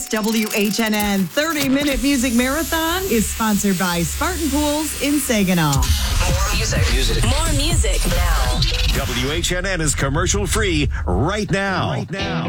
WHNN 30-minute music marathon is sponsored by Spartan Pools in Saginaw. More music. More music now. WHNN is commercial free right now.